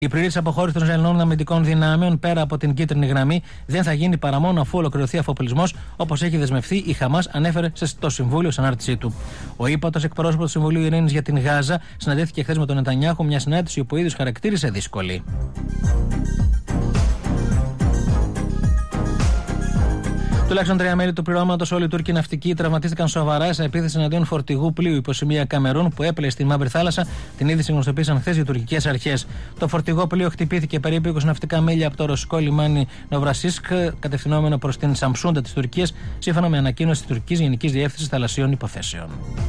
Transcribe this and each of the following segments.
Η πλήρης αποχώρηση των Ισραηλινών αμυντικών δυνάμεων πέρα από την κίτρινη γραμμή δεν θα γίνει παρά μόνο αφού ολοκληρωθεί αφοπλισμός, όπως έχει δεσμευτεί η Χαμάς, ανέφερε στο Συμβούλιο στην ανάρτησή του. Ο ύπατος εκπρόσωπος του Συμβουλίου Ειρήνης για την Γάζα συναντήθηκε χθες με τον Νετανιάχου, μια συνάντηση που ο ίδιος χαρακτήρισε δύσκολη. Τουλάχιστον 3 μέλη του πληρώματος, όλοι οι Τούρκοι ναυτικοί, τραυματίστηκαν σοβαρά σε επίθεση εναντίον φορτηγού πλοίου υποσημεία Καμερούν που έπλεε στη Μαύρη Θάλασσα. Την είδηση γνωστοποίησαν χθες οι τουρκικές αρχές. Το φορτηγό πλοίο χτυπήθηκε περίπου 20 ναυτικά μίλια από το ρωσικό λιμάνι Νοβρασίσκ, κατευθυνόμενο προς την Σαμσούντα της Τουρκίας, σύμφωνα με ανακοίνωση της Τουρκικής Γενικής Διεύθυνσης Θαλασσίων Υποθέσεων.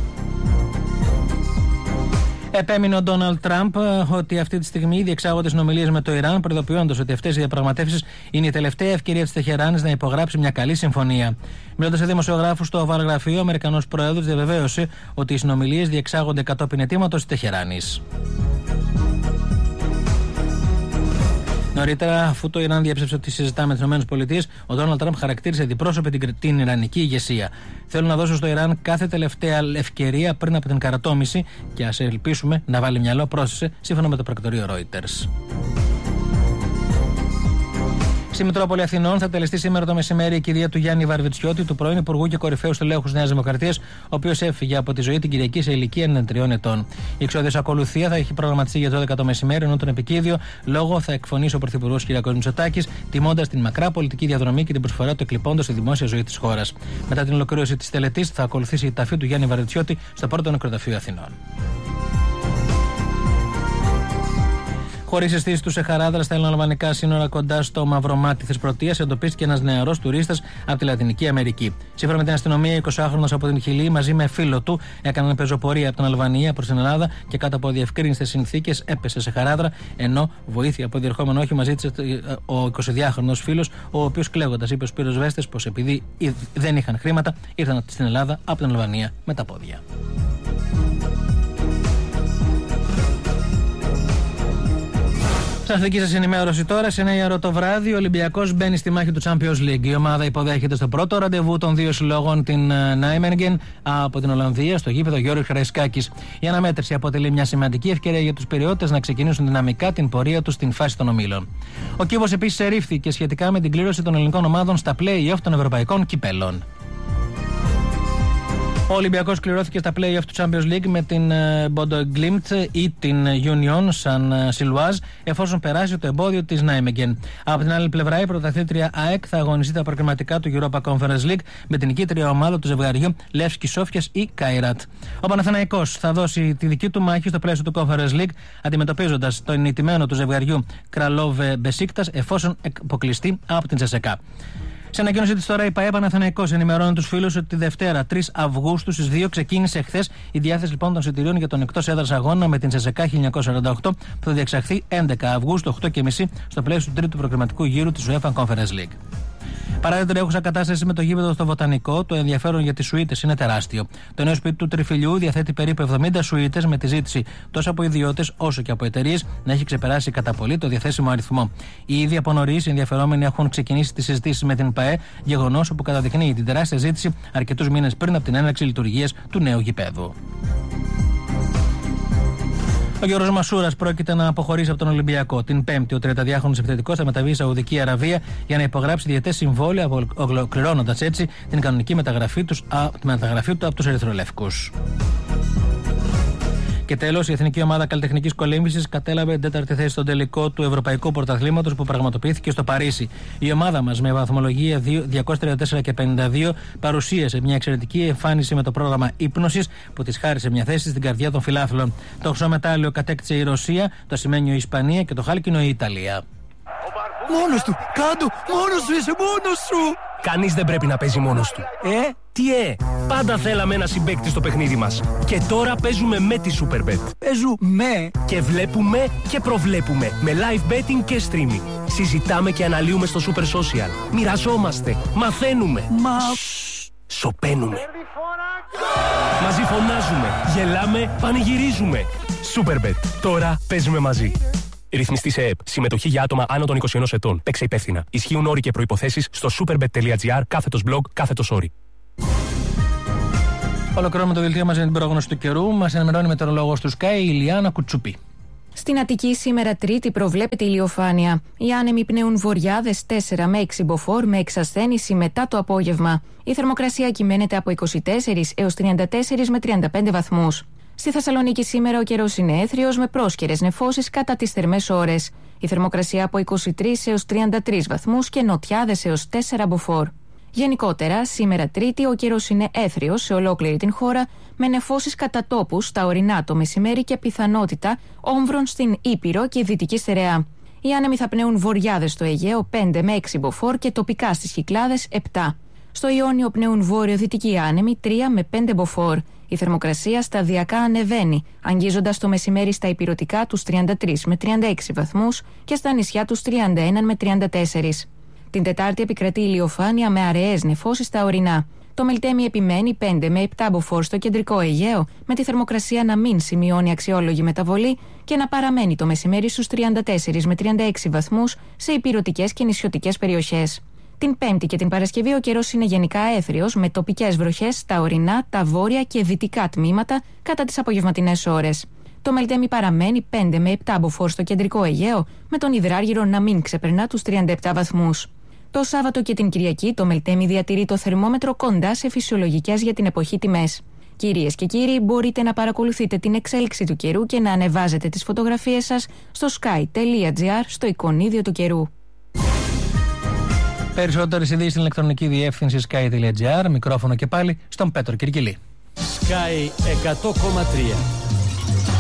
Επέμεινε ο Ντόναλντ Τραμπ ότι αυτή τη στιγμή διεξάγονται συνομιλίες με το Ιράν, προειδοποιώντας ότι αυτές οι διαπραγματεύσεις είναι η τελευταία ευκαιρία της Τεχεράνης να υπογράψει μια καλή συμφωνία. Μιλώντας σε δημοσιογράφους στο Οβάλ Γραφείο, ο Αμερικανός Πρόεδρος διαβεβαίωσε ότι οι συνομιλίες διεξάγονται κατόπιν αιτήματος της Τεχεράνης. Νωρίτερα, αφού το Ιράν διέψευσε ότι συζητά με τις ΗΠΑ, ο Ντόναλντ Τραμπ χαρακτήρισε αντιπρόσωπη την Ιρανική ηγεσία. Θέλω να δώσω στο Ιράν κάθε τελευταία ευκαιρία πριν από την καρατόμηση και ας ελπίσουμε να βάλει μυαλό, πρόσθεσε, σύμφωνα με το πρακτορείο Reuters. Στη Μητρόπολη Αθηνών θα τελεστεί σήμερα το μεσημέρι η κηδεία του Γιάννη Βαρβιτσιώτη, του πρώην Υπουργού και κορυφαίου στελέχου της Νέας Δημοκρατίας, ο οποίος έφυγε από τη ζωή την Κυριακή σε ηλικία 93 ετών. Η εξώδιος ακολουθία θα έχει προγραμματιστεί για το 12 το μεσημέρι, ενώ τον επικίδιο λόγο θα εκφωνήσει ο Πρωθυπουργός κ. Μητσοτάκης, τιμώντας την μακρά πολιτική διαδρομή και την προσφορά του εκλειπώντος στη δημόσια ζωή της χώρας. Μετά την ολοκλήρωση της τελετής θα ακολουθήσει η ταφή του Γιάννη Βαρβιτσιώτη στο πρώτο νεκροταφείο Αθηνών. Χωρίς αισθήσεις του σε Χαράδρα, στα ελληνοαλβανικά σύνορα κοντά στο Μαυρομάτι Θεσπρωτείας, εντοπίστηκε ένας νεαρός τουρίστας από τη Λατινική Αμερική. Σύμφωνα με την αστυνομία, 20χρονος από την Χιλή μαζί με φίλο του έκαναν πεζοπορία από την Αλβανία προς την Ελλάδα και κάτω από αδιευκρίνιστες συνθήκες έπεσε σε Χαράδρα, ενώ βοήθεια από διερχόμενο όχημα ζήτησε ο 22χρονος φίλος, ο οποίος κλαίγοντας είπε στους πυροσβέστες πως επειδή δεν είχαν χρήματα ήρθαν στην Ελλάδα από την Αλβανία με τα πόδια. Στην αθλητική σας ενημέρωση τώρα, σε 9 το βράδυ, ο Ολυμπιακός μπαίνει στη μάχη του Champions League. Η ομάδα υποδέχεται στο πρώτο ραντεβού των δύο συλλόγων την Νάιμενγκεν από την Ολλανδία στο γήπεδο Γιώργης Χαραϊσκάκης. Η αναμέτρηση αποτελεί μια σημαντική ευκαιρία για τους Πειριώτες να ξεκινήσουν δυναμικά την πορεία τους στην φάση των ομίλων. Ο κύβος επίσης ερήφθηκε σχετικά με την κλήρωση των ελληνικών ομάδων στα play-off των ευρωπαϊκών κυπέλων. Ο Ολυμπιακός κληρώθηκε στα play-off του Champions League με την Bodo Glimt ή την Union San Siloise, εφόσον περάσει το εμπόδιο της Nijmegen. Από την άλλη πλευρά, η πρωταθλήτρια ΑΕΚ θα αγωνιστεί τα προκριματικά του Europa Conference League με την νικήτρια ομάδα του ζευγαριού Λεύσκι Σόφιας ή Καϊράτ. Ο Παναθηναϊκός θα δώσει τη δική του μάχη στο πλαίσιο του Conference League, αντιμετωπίζοντας το νικημένο του ζευγαριού Κραλόβε Μπεσίκτας, εφόσον αποκλειστεί από την Τσεσεκά. Σε ανακοίνωσή της τώρα, η ΠΑΕ Παναθηναϊκός ενημερώνει τους φίλους ότι τη Δευτέρα 3 Αυγούστου στις 2 ξεκίνησε χθες η διάθεση λοιπόν των εισιτηρίων για τον εκτός έδρας αγώνα με την Τσεσεκά 1948 που θα διεξαχθεί 11 Αυγούστου 8.30 στο πλαίσιο του τρίτου προκριματικού γύρου της UEFA Conference League. Παρά την τρέχουσα κατάσταση με το γήπεδο στο Βοτανικό, το ενδιαφέρον για τις σουίτες είναι τεράστιο. Το νέο σπίτι του Τριφυλιού διαθέτει περίπου 70 σουίτες με τη ζήτηση τόσο από ιδιώτες όσο και από εταιρείες να έχει ξεπεράσει κατά πολύ το διαθέσιμο αριθμό. Οι ίδιοι από νωρίς οι ενδιαφερόμενοι έχουν ξεκινήσει τις συζητήσεις με την ΠΑΕ, γεγονός που καταδεικνύει την τεράστια ζήτηση αρκετούς μήνες πριν από την έναρξη λειτουργίας του νέου γηπέδου. Ο Γιώργος Μασούρας πρόκειται να αποχωρήσει από τον Ολυμπιακό. Την Πέμπτη, ο 32χρονος επιθετικός θα μεταβεί στη Σαουδική Αραβία για να υπογράψει διετές συμβόλαια, ολοκληρώνοντας έτσι την κανονική μεταγραφή του από τους Ερυθρολεύκους. Και τέλος, η Εθνική Ομάδα Καλλιτεχνικής Κολύμβησης κατέλαβε τέταρτη θέση στον τελικό του Ευρωπαϊκού Πρωταθλήματος που πραγματοποιήθηκε στο Παρίσι. Η ομάδα μας με βαθμολογία 234 και 52 παρουσίασε μια εξαιρετική εμφάνιση με το πρόγραμμα ύπνωσης που της χάρισε μια θέση στην καρδιά των φιλάθλων. Το χρυσό μετάλλιο κατέκτησε η Ρωσία, το ασημένιο η Ισπανία και το χάλκινο η Ιταλία. Μόνος του! Κάντο! Μόνος σου είσαι! Μόνος σου! Κανείς δεν πρέπει να παίζει μόνος του. Τι πάντα θέλαμε ένα συμπαίκτη στο παιχνίδι μας. Και τώρα παίζουμε με τη Superbet. Παίζουμε και βλέπουμε και προβλέπουμε με live betting και streaming. Συζητάμε και αναλύουμε στο Super Social. Μοιραζόμαστε, μαθαίνουμε. Σωπαίνουμε. Μαζί φωνάζουμε, γελάμε, πανηγυρίζουμε. Superbet. Τώρα παίζουμε μαζί. Ρυθμιστή σε ΕΕΠ. Συμμετοχή για άτομα άνω των 21 ετών. Παίξε υπεύθυνα. Ισχύουν όροι και προϋποθέσεις στο superbet.gr/blog/όροι. Ολοκληρώνουμε το δελτίο μας για την πρόγνωση του καιρού. Μας ενημερώνει μετεωρολόγος του Sky η Ηλιάνα Κουτσουπή. Στην Αττική σήμερα Τρίτη προβλέπεται ηλιοφάνεια. Οι άνεμοι πνέουν βορειάδες 4 με 6 μποφόρ με εξασθένηση μετά το απόγευμα. Η θερμοκρασία κυμαίνεται από 24 έως 34 με 35 βαθμούς. Στη Θεσσαλονίκη σήμερα ο καιρός είναι έθριος με πρόσκαιρες νεφώσεις κατά τις θερμές ώρες. Η θερμοκρασία από 23 έως 33 βαθμούς και νοτιάδες έως 4 μποφόρ. Γενικότερα, σήμερα Τρίτη ο καιρός είναι έθριος σε ολόκληρη την χώρα, με νεφώσεις κατά τόπους στα ορεινά το μεσημέρι και πιθανότητα όμβρων στην Ήπειρο και Δυτική Στερεά. Οι άνεμοι θα πνέουν βορειάδες στο Αιγαίο 5 με 6 μποφόρ και τοπικά στις Κυκλάδες 7. Στο Ιόνιο πνέουν βόρειο-δυτικοί άνεμοι 3 με 5 μποφόρ. Η θερμοκρασία σταδιακά ανεβαίνει, αγγίζοντας το μεσημέρι στα ηπειρωτικά τους 33 με 36 βαθμούς και στα νησιά τους 31 με 34. Την Τετάρτη επικρατεί ηλιοφάνεια με αραιές νεφώσεις στα ορεινά. Το Μελτέμι επιμένει 5 με 7 μποφόρ στο κεντρικό Αιγαίο, με τη θερμοκρασία να μην σημειώνει αξιόλογη μεταβολή και να παραμένει το μεσημέρι στους 34 με 36 βαθμούς σε ηπειρωτικές και νησιωτικές περιοχές. Την Πέμπτη και την Παρασκευή ο καιρός είναι γενικά έθριος, με τοπικές βροχές στα ορεινά, τα βόρεια και δυτικά τμήματα κατά τις απογευματινές ώρες. Το Μελτέμι παραμένει 5 με 7 μποφόρ στο κεντρικό Αιγαίο, με τον υδράργυρο να μην ξεπερνά τους 37 βαθμούς. Το Σάββατο και την Κυριακή το Μελτέμι διατηρεί το θερμόμετρο κοντά σε φυσιολογικές για την εποχή τιμές. Κυρίες και κύριοι, μπορείτε να παρακολουθείτε την εξέλιξη του καιρού και να ανεβάζετε τις φωτογραφίες σας στο sky.gr στο εικονίδιο του καιρού. Περισσότερες ειδήσεις στην ηλεκτρονική διεύθυνση sky.gr. Μικρόφωνο και πάλι στον Πέτρο Κυρκυλή. Sky 100,3.